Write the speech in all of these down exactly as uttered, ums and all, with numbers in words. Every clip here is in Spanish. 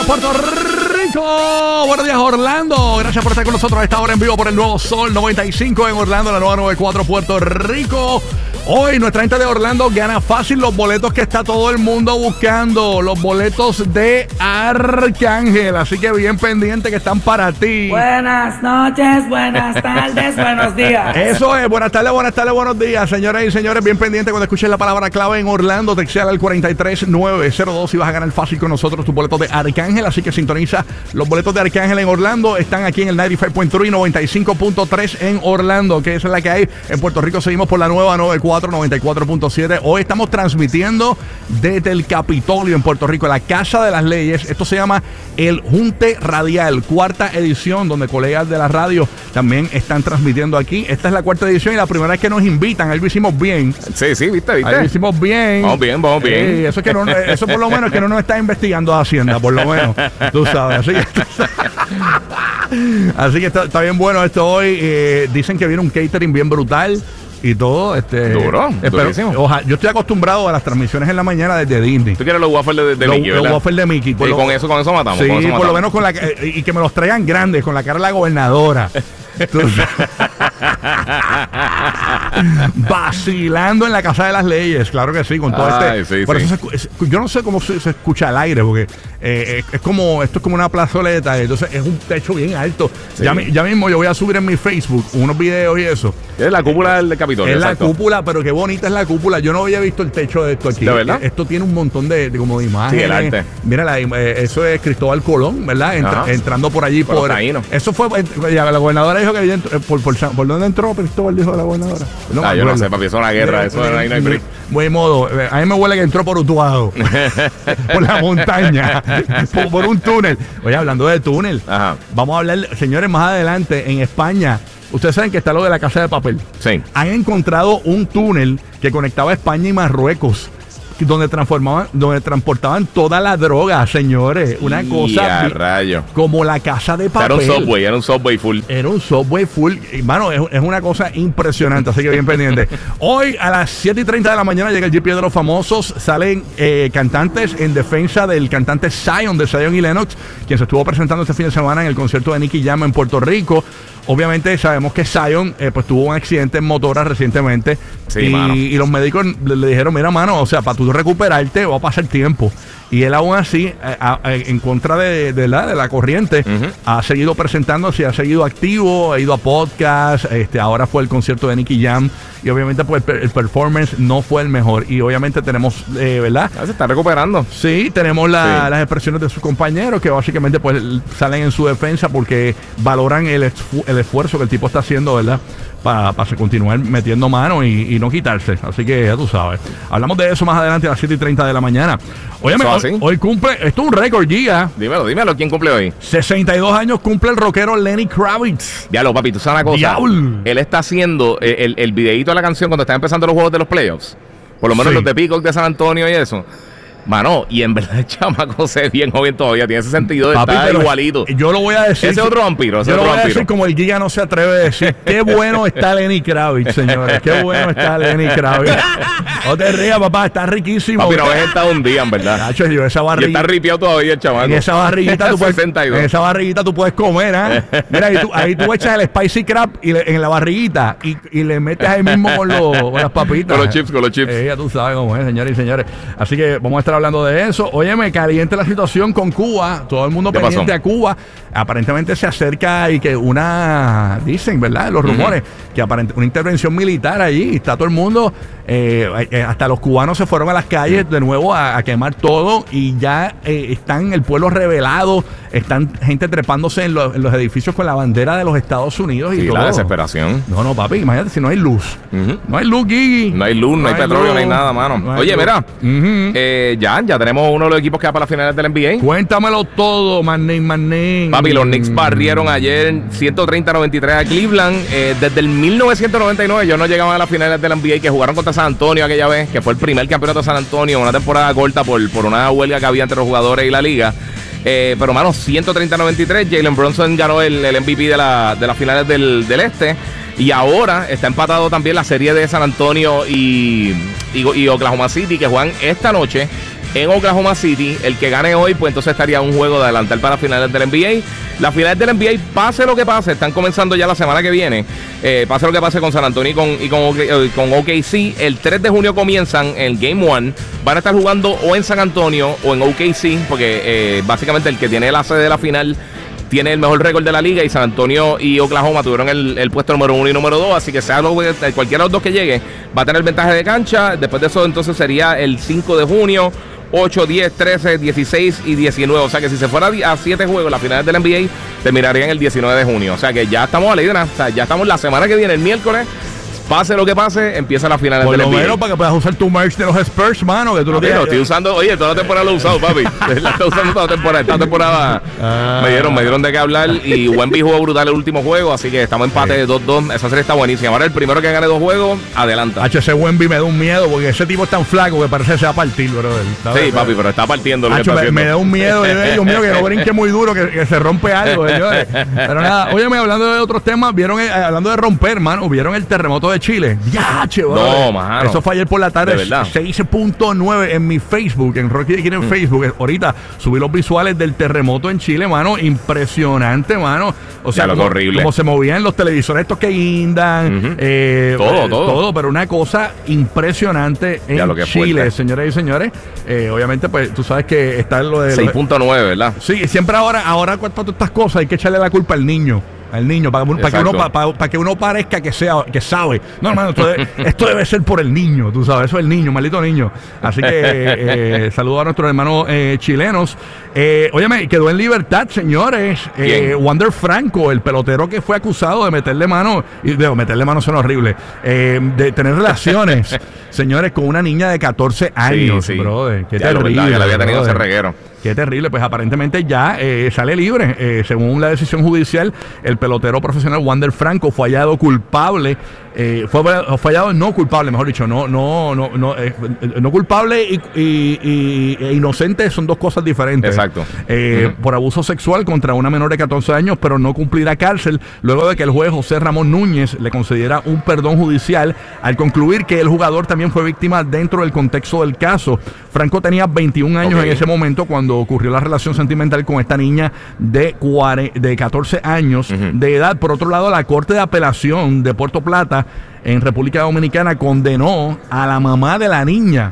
Puerto Rico. Buenos días, Orlando. Gracias por estar con nosotros a esta hora en vivo por el Nuevo Sol noventa y cinco en Orlando, la nueva noventa y cuatro Puerto Rico. Hoy nuestra gente de Orlando gana fácil los boletos que está todo el mundo buscando. Los boletos de Arcángel. Así que bien pendiente que están para ti. Buenas noches, buenas tardes, buenos días. Eso es, buenas tardes, buenas tardes, buenos días, señoras y señores. Bien pendiente cuando escuches la palabra clave en Orlando. Texteala al cuatro tres nueve cero dos y vas a ganar fácil con nosotros tus boletos de Arcángel. Así que sintoniza los boletos de Arcángel en Orlando. Están aquí en el noventa y cinco punto tres, noventa y cinco punto tres en Orlando, que esa es la que hay. En Puerto Rico seguimos por la nueva noventa y cuatro, noventa y cuatro punto siete. Hoy estamos transmitiendo desde el Capitolio en Puerto Rico, la Casa de las Leyes. Esto se llama el Junte Radial, cuarta edición, donde colegas de la radio también están transmitiendo aquí. Esta es la cuarta edición y la primera vez que nos invitan. Ahí lo hicimos bien. Sí, sí, viste, viste. Ahí lo hicimos bien. Vamos bien, vamos bien. Eh, eso, es que no, eso por lo menos es que no nos está investigando Hacienda, por lo menos. Tú sabes. Así que, así que está, está bien bueno esto hoy. Eh, dicen que viene un catering bien brutal y todo. Este, Duro, durísimo. Ojalá, yo estoy acostumbrado a las transmisiones en la mañana desde Disney. Tú quieres los waffles de, de los, Mickey, los ¿verdad? waffles de Mickey. Y lo, con eso, con eso matamos. Sí, con eso por matamos. lo menos con la y que me los traigan grandes, con la cara de la gobernadora. Vacilando en la Casa de las Leyes, claro que sí, con todo Ay, este. Sí, por sí. eso se, es, yo no sé cómo se, se escucha al aire, porque eh, es, es como esto es como una plazoleta, entonces es un techo bien alto. Sí. Ya, ya mismo yo voy a subir en mi Facebook unos videos y eso. Es la cúpula del Capitolio. Es la exacto. cúpula, pero qué bonita es la cúpula. Yo no había visto el techo de esto aquí. ¿De verdad? Esto tiene un montón de, de como de imágenes. Sí, el arte. Mira, la, eh, eso es Cristóbal Colón, ¿verdad? Entra, entrando por allí Por por. los taínos. Eso fue. Ya, la gobernadora dijo que había entr- por, por, ¿por dónde entró Cristóbal? Dijo la gobernadora. No ah, me yo no acuerdo. sé, papi, eso es una guerra. Eso ahí no hay break. Buen modo. A mí me huele que entró por Utuado. Por la montaña. por, por un túnel. Oye, hablando de túnel. Ajá. Vamos a hablar, señores, más adelante en España. Ustedes saben que está lo de la Casa de Papel. Sí. Han encontrado un túnel que conectaba España y Marruecos, donde transformaban, donde transportaban toda la droga, señores. Una Y cosa a vi- rayo. como la Casa de Papel. Era un subway, era un subway full. Era un subway full. Y, mano, es, es una cosa impresionante, así que bien pendiente. Hoy a las siete y treinta de la mañana llega el G P de los famosos. Salen eh, cantantes en defensa del cantante Zion, de Zion y Lennox, quien se estuvo presentando este fin de semana en el concierto de Nicky Jam en Puerto Rico. Obviamente sabemos que Zion eh, pues tuvo un accidente en motora recientemente. Sí, y, mano. y los médicos le, le dijeron, mira, mano, o sea, para tú recuperarte va a pasar tiempo. Y él aún así, eh, a, a, en contra de, de, la, de la corriente, Uh-huh. ha seguido presentándose, ha segudo activo, ha ido a podcast, este, ahora fue el concierto de Nicky Jam. Y obviamente pues el, el performance no fue el mejor. Y obviamente tenemos, eh, ¿verdad? Ah, se está recuperando. Sí, tenemos la, Sí. las expresiones de sus compañeros que básicamente pues salen en su defensa porque valoran el, esfu- el esfuerzo que el tipo está haciendo, ¿verdad? Para pa continuar metiendo mano y, y no quitarse. Así que ya tú sabes. Hablamos de eso más adelante a las siete y treinta de la mañana. Óyeme, ¿Eso hoy, así? hoy cumple, esto es un récord, Giga. Dímelo, dímelo, ¿quién cumple hoy? sesenta y dos años cumple el rockero Lenny Kravitz. Diablo, papi, tú sabes una cosa. Diablo. Él está haciendo eh, el, el videíto de la canción cuando están empezando los juegos de los playoffs. Por lo menos Sí. los de Peacock de San Antonio y eso. Mano, y en verdad el chamaco se ve bien joven todavía. Tiene ese sentido de Papi, estar pero igualito. Yo lo voy a decir. Ese otro vampiro, ese Yo lo otro voy a vampiro. decir como el Giga no se atreve a decir. Qué bueno está Lenny Kravitz, señores. Qué bueno está Lenny Kravitz. No te rías, papá. Está riquísimo. Papi, no ves estado un día, en verdad. Nacho, yo esa Y barriga. está ripiado todavía el chamaco. En esa barriguita tú puedes, sesenta y dos. en esa barriguita tú puedes comer, ¿eh? Mira, ahí tú, ahí tú echas el spicy crab y le- en la barriguita y, y le metes ahí mismo con, los, con las papitas. Con los chips, con los chips. Eh, ya tú sabes cómo es, señores y señores. Así que vamos a estar hablando de eso. Óyeme, caliente la situación con Cuba. Todo el mundo ¿Qué pendiente pasó? a Cuba. Aparentemente se acerca y que una, dicen, ¿verdad? Los rumores, que aparentemente una intervención militar allí. Está todo el mundo, eh, eh, hasta los cubanos se fueron a las calles de nuevo a, a quemar todo y ya eh, están el pueblo revelado, están gente trepándose en, lo- en los edificios con la bandera de los Estados Unidos y Sí, todo. la desesperación. No, no, papi, imagínate si no hay luz. Ujú. No hay luz, Gigi. No hay luz, no, hay petróleo, luz. no hay nada, mano. No hay Oye, luz. mira, Ujú. eh, ya, ya tenemos uno de los equipos que va para las finales del N B A. Cuéntamelo todo, manín, manín. Papi, los Knicks barrieron ayer ciento treinta a noventa y tres a Cleveland. Eh, desde el mil novecientos noventa y nueve ellos no llegaban a las finales del N B A, que jugaron contra San Antonio aquella vez, que fue el primer campeonato de San Antonio, una temporada corta por, por una huelga que había entre los jugadores y la liga. Eh, pero, mano, ciento treinta a noventa y tres, Jalen Brunson ganó el, el M V P de, la, de las finales del, del Este. Y ahora está empatado también la serie de San Antonio y, y, y Oklahoma City, que juegan esta noche. en Oklahoma City. El que gane hoy, pues entonces estaría un juego de adelantar para finales del N B A. Las finales del N B A, pase lo que pase, están comenzando ya la semana que viene. Eh, pase lo que pase con San Antonio y con, y con, eh, con O K C. El tres de junio comienzan el Game One. Van a estar jugando o en San Antonio o en O K C, porque eh, básicamente el que tiene la sede de la final tiene el mejor récord de la liga, y San Antonio y Oklahoma tuvieron el, el puesto número uno y número dos, así que sea lo, cualquiera de los dos que llegue va a tener ventaja de cancha. Después de eso entonces sería el cinco de junio, ocho, diez, trece, dieciséis y diecinueve, o sea que si se fuera a siete juegos las finales del N B A terminarían el diecinueve de junio, o sea que ya estamos a la idea, o sea, ya estamos la semana que viene, el miércoles. Pase lo que pase, empieza la final del N B A. Por lo menos para que puedas usar tu merch de los Spurs, mano. Que tú lo, lo estoy usando. Oye, toda la temporada lo he usado, papi. La estoy usando toda la temporada. Esta temporada ah. me dieron me dieron de qué hablar. Y Wemby jugó brutal el último juego. Así que estamos en empate de dos dos. Esa serie está buenísima. Ahora el primero que gane dos juegos, adelanta. H C Wemby me da un miedo porque ese tipo es tan flaco que parece que se va a partir, bro. Sí, papi, pero está partiendo. Lo Hacho, que está me, me da un miedo. Dios mío, que no brinque muy duro, que, que se rompe algo. Señores. Pero nada, óyeme, hablando de otros temas, vieron eh, hablando de romper, mano, vieron el terremoto de Chile. Ya. No, mano. Eso fue ayer por la tarde, seis punto nueve en mi Facebook, en Rocky de Kid en mm. Facebook. Ahorita subí los visuales del terremoto en Chile, mano. Impresionante, mano. O sea, como, horrible. como se movían los televisores estos que guindan. Uh-huh. eh, todo, eh, todo. Todo, pero una cosa impresionante en Chile, fuerte. Señoras y señores. Eh, obviamente, pues tú sabes que está lo de seis punto nueve, ¿verdad? Sí, siempre ahora, ahora con todas estas cosas hay que echarle la culpa al niño. Al niño, para, para, que uno, para, para que uno parezca que sea que sabe. No, hermano, esto, debe, esto debe ser por el niño, tú sabes, eso es el niño, maldito niño. Así que eh, saludo a nuestros hermanos eh, chilenos. Eh, óyeme, quedó en libertad, señores. Eh, Wander Franco, el pelotero que fue acusado de meterle mano, y de meterle mano suena horrible, eh, de tener relaciones, señores, con una niña de catorce años, sí, sí. brother. Qué ya, terrible. Verdad, que la había tenido ese reguero. Qué terrible, pues aparentemente ya eh, sale libre. Eh, según la decisión judicial, el pelotero profesional Wander Franco fue hallado culpable. Eh, fue, fue hallado no culpable, mejor dicho, no, no, no, no, eh, no culpable y, y, y e inocente son dos cosas diferentes. Exacto. Eh, uh-huh. Por abuso sexual contra una menor de catorce años, pero no cumplirá cárcel luego de que el juez José Ramón Núñez le concediera un perdón judicial al concluir que el jugador también fue víctima dentro del contexto del caso. Franco tenía veintiún años okay. en ese momento cuando ocurrió la relación sentimental con esta niña de, de catorce años uh-huh. de edad. Por otro lado, la Corte de Apelación de Puerto Plata en República Dominicana condenó a la mamá de la niña,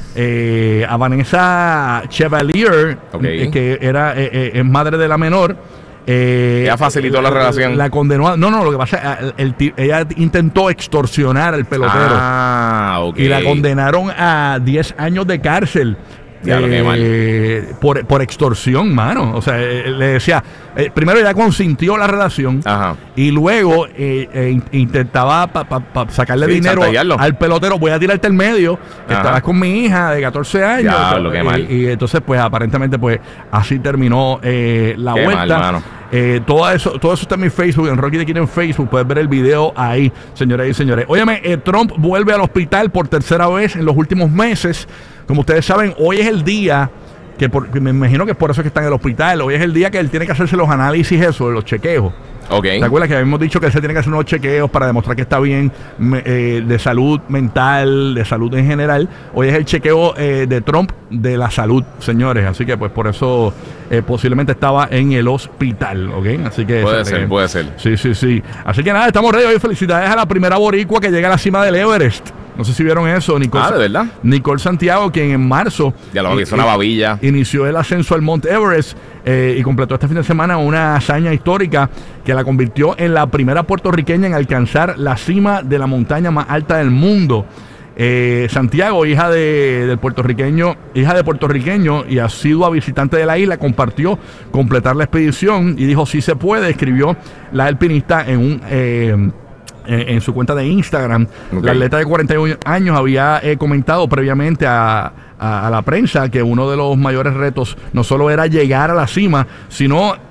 eh, a Vanessa Chevalier, okay. que era eh, eh, es madre de la menor. Eh, ella facilitó la, la relación. La condenó a, no, no, lo que pasa es el, el, ella intentó extorsionar al pelotero. Ah, ok. Y la condenaron a diez años de cárcel. Ya, lo que mal. Eh, por, por extorsión, mano. O sea, eh, le decía, eh, primero ella consintió la relación. Ajá. Y luego eh, eh, intentaba pa, pa, pa sacarle sí, dinero al pelotero. Voy a tirarte el medio, que Ajá. estabas con mi hija de catorce años. Ya, lo que mal. Y, y entonces, pues aparentemente, pues así terminó eh, la Qué vuelta. Mal, eh, todo eso todo eso está en mi Facebook, en Rocky de Kid en Facebook. Puedes ver el video ahí, señoras y señores. Óyeme, eh, Trump vuelve al hospital por tercera vez en los últimos meses. Como ustedes saben, hoy es el día que, por, que me imagino que es por eso que está en el hospital. Hoy es el día que él tiene que hacerse los análisis, eso, los chequeos. Okay. ¿Te acuerdas que habíamos dicho que él se tiene que hacer unos chequeos para demostrar que está bien eh, de salud mental, de salud en general? Hoy es el chequeo eh, de Trump de la salud, señores. Así que pues por eso eh, posiblemente estaba en el hospital, ¿ok? Así que puede eso, ser, eh, puede ser. Sí, sí, sí. Así que nada, estamos ready hoy. Felicidades a la primera boricua que llega a la cima del Everest. No sé si vieron eso, Nicole. Ah, ¿de verdad? Nicole Santiago, quien en marzo ya lo hizo una babilla. Inició el ascenso al Mount Everest eh, y completó este fin de semana una hazaña histórica que la convirtió en la primera puertorriqueña en alcanzar la cima de la montaña más alta del mundo. Eh, Santiago, hija de, del puertorriqueño, hija de puertorriqueño y asidua visitante de la isla, compartió completar la expedición y dijo sí se puede. Escribió la alpinista en un eh, en su cuenta de Instagram. Okay. La atleta de cuarenta y uno años había eh, comentado previamente a, a, a la prensa que uno de los mayores retos no solo era llegar a la cima, sino a,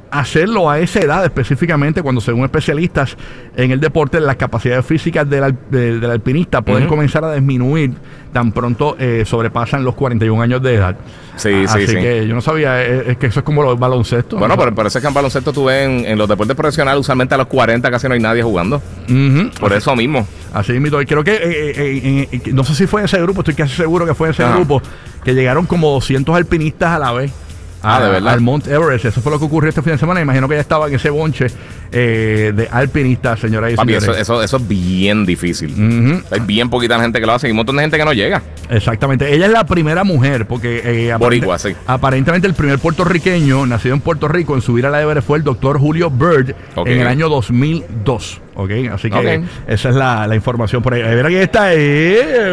hacerlo a esa edad específicamente, cuando según especialistas en el deporte, las capacidades físicas del, al, del, del alpinista pueden uh-huh. comenzar a disminuir tan pronto eh, sobrepasan los cuarenta y un años de edad. Sí, Así sí, sí. que yo no sabía, es, es que eso es como los baloncesto. Bueno, ¿no? pero parece que en baloncesto tú ves en, en los deportes profesionales, usualmente a los cuarenta casi no hay nadie jugando. Uh-huh. Por así, eso mismo. Así mismo. Y creo que, eh, eh, eh, no sé si fue ese grupo, estoy casi seguro que fue ese uh-huh. grupo, que llegaron como doscientos alpinistas a la vez. Ah, de verdad. Al Mount Everest. Eso fue lo que ocurrió este fin de semana. Imagino que ella estaba en ese bonche eh, de alpinistas, señoras y Papi, señores. Eso, eso, eso es bien difícil. Uh-huh. Hay bien poquita gente que lo hace y un montón de gente que no llega. Exactamente. Ella es la primera mujer, porque eh, Boricua, sí. aparentemente el primer puertorriqueño nacido en Puerto Rico en subir a la Everest fue el doctor Julio Byrd okay. en el año dos mil dos. Ok, así que okay. esa es la, la información por ahí. A ver, aquí está ahí.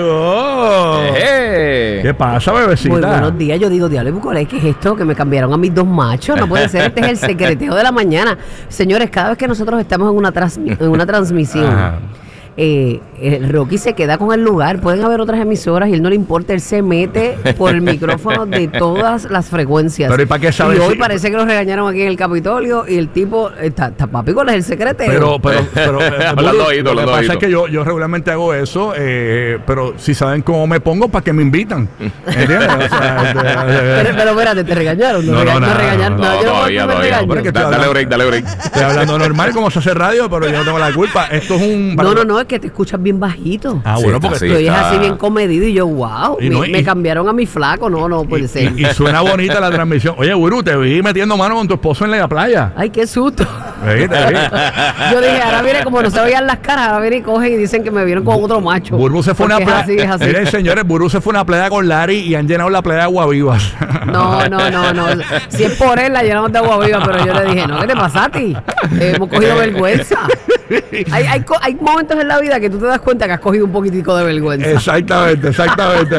Oh. Hey. ¿Qué pasa, bebecita? Muy buenos días. Yo digo, diablo, ¿qué es esto? Que me cambiaron a mis dos machos. No puede ser. Este es el secreteo de la mañana. Señores, cada vez que nosotros estamos en una, transmi- en una transmisión, Ajá. Eh, el Rocky se queda con el lugar. Pueden haber otras emisoras y él no le importa, él se mete por el micrófono de todas las frecuencias. Pero ¿y para qué sabes? Y hoy si... parece que lo regañaron aquí en el Capitolio y el tipo está, está papi, ¿cuál es el secreto? Pero, pero, pero eh, Burbu, oído, lo que pasa es que yo, yo regularmente hago eso, eh, pero si saben cómo me pongo, ¿para qué me invitan? ¿Entiendes? O sea, de, de, de, pero, pero espérate, te regañaron. No, no, rega- no, no regañaron. No, no, yo todavía, no todavía. Dale, dale break, dale break. Estoy hablando normal como se hace radio, pero yo no tengo la culpa. Esto es un... No, no, no, es que te escuchas bien bajito. Ah, bueno, porque sí, estoy así bien comedido y yo, wow, y me, no, y, me cambiaron a mi flaco. No, no puede y, ser. Y, y suena bonita la transmisión. Oye, Guru, te vi metiendo mano con tu esposo en la playa. Ay, qué susto. Sí, te vi. Yo dije, ahora viene, como no se veían las caras, ahora viene y cogen y dicen que me vieron con otro macho. Burbu se fue a una playa. Es así, Miren, señores, Burbu se fue a una playa con Larry y han llenado la playa de aguavivas. No, no, no, no. Si es por él, la llenamos de aguavivas, pero yo le dije, no, ¿qué te pasa a ti? Eh, hemos cogido vergüenza. Hay, hay, hay momentos en la vida que tú te das cuenta que has cogido un poquitico de vergüenza. Exactamente, exactamente.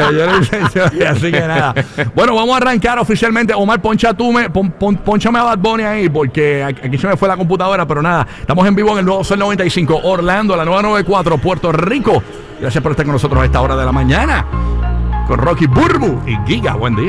Así que nada. Bueno, vamos a arrancar oficialmente. Omar, poncha tú, me, pon, pon, ponchame a Bad Bunny ahí, porque aquí se me fue la computadora, pero nada. Estamos en vivo en el nuevo Sol noventa y cinco, Orlando, la nueva noventa y cuatro, Puerto Rico. Gracias por estar con nosotros a esta hora de la mañana. Con Rocky, Burbu y Giga. Buen día.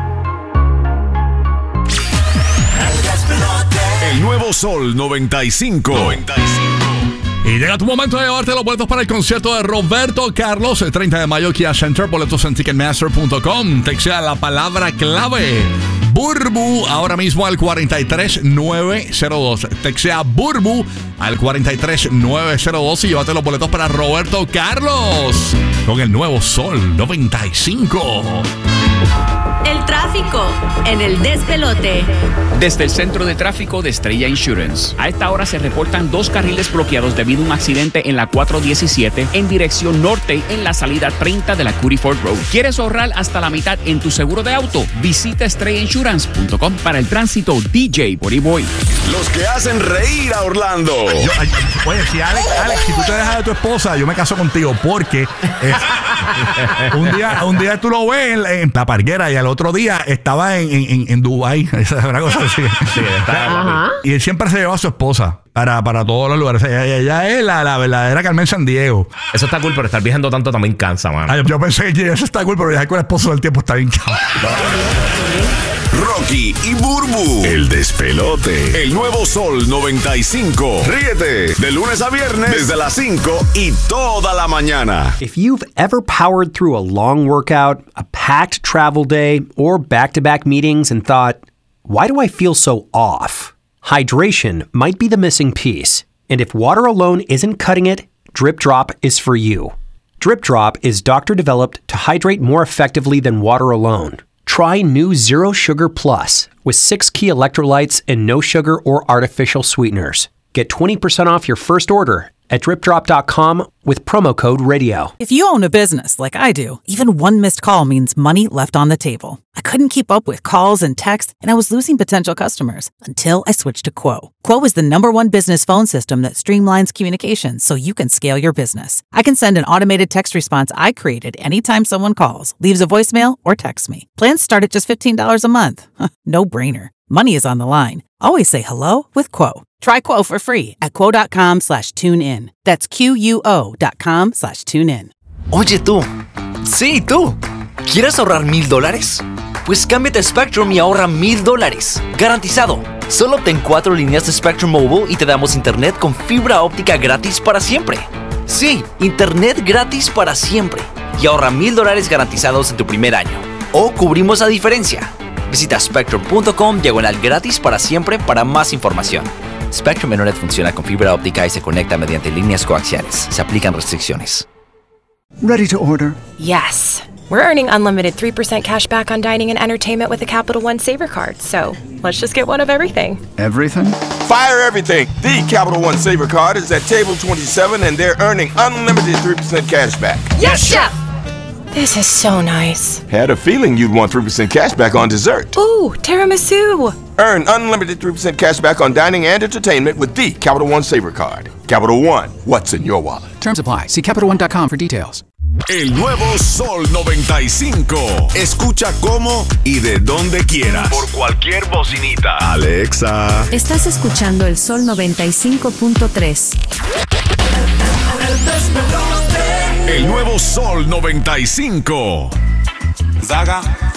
El nuevo Sol noventa y cinco. noventa y cinco. Y llega tu momento de llevarte los boletos para el concierto de Roberto Carlos el treinta de mayo, Kia Center. Boletos en ticketmaster punto com. Textea la palabra clave Burbu ahora mismo al cuarenta y tres nueve cero dos. Textea Burbu al cuarenta y tres nueve cero dos y llévate los boletos para Roberto Carlos con el nuevo Sol noventa y cinco. El tráfico en el despelote. Desde el centro de tráfico de Estrella Insurance. A esta hora se reportan dos carriles bloqueados debido a un accidente en la cuatro diecisiete en dirección norte en la salida treinta de la Cutty Ford Road. ¿Quieres ahorrar hasta la mitad en tu seguro de auto? Visita estrella insurance punto com. Para el tránsito, D J Body Boy. Los que hacen reír a Orlando. Yo, ay, oye, si Alex, Alex, si tú te dejas de tu esposa, yo me caso contigo porque eh, un día un día tú lo ves en, en la parguera y al otro día estaba en, en, en Dubái. Esa es una cosa así. Sí, está, y él siempre se lleva a su esposa para, para todos los lugares. Ella, ella es la, la verdadera Carmen Sandiego. Eso está cool, pero estar viajando tanto también cansa, man. Ay, yo pensé que eso está cool, pero viajar con el esposo del tiempo está bien cabrón. Rocky y Burbu, el despelote. El nuevo Sol noventa y cinco. Ríete de lunes a viernes desde las cinco y toda la mañana. If you've ever powered through a long workout, a packed travel day, or back-to-back meetings and thought, why do I feel so off? Hydration might be the missing piece. And if water alone isn't cutting it, Drip Drop is for you. Drip Drop is doctor-developed to hydrate more effectively than water alone. Try new Zero Sugar Plus with six key electrolytes and no sugar or artificial sweeteners. Get twenty percent off your first order at drip drop dot com with promo code radio. If you own a business like I do, even one missed call means money left on the table. I couldn't keep up with calls and texts, and I was losing potential customers until I switched to Quo. Quo is the number one business phone system that streamlines communications so you can scale your business. I can send an automated text response I created anytime someone calls, leaves a voicemail, or texts me. Plans start at just fifteen dollars a month. No brainer. Money is on the line. Always say hello with Quo. Try Quo for free at quo.com slash tune in. That's Q-U-O dot com slash tune in. Oye tú, sí tú, ¿quieres ahorrar mil dólares? Pues cámbiate a Spectrum y ahorra mil dólares. Garantizado. Solo obtén cuatro líneas de Spectrum Mobile y te damos internet con fibra óptica gratis para siempre. Sí, internet gratis para siempre. Y ahorra mil dólares garantizados en tu primer año. O cubrimos la diferencia. Visita spectrum punto com diagonal gratis para siempre para más información. Spectrum Internet funciona con fibra óptica y se conecta mediante líneas coaxiales. Se aplican restricciones. Ready to order? Yes. We're earning unlimited three percent cash back on dining and entertainment with the Capital One Saver Card. So let's just get one of everything. Everything? Fire everything. The Capital One Saver Card is at table twenty-seven and they're earning unlimited three percent cash back. Yes, Chef! This is so nice. Had a feeling you'd want three percent cash back on dessert. Ooh, tiramisu. Earn unlimited three percent cash back on dining and entertainment with the Capital One Saver Card. Capital One, what's in your wallet? Terms apply. See Capital One dot com for details. El nuevo Sol noventa y cinco. Escucha cómo y de donde quieras. Por cualquier bocinita. Alexa. Estás escuchando el Sol noventa y cinco punto tres. El nuevo Sol noventa y cinco. Zaga.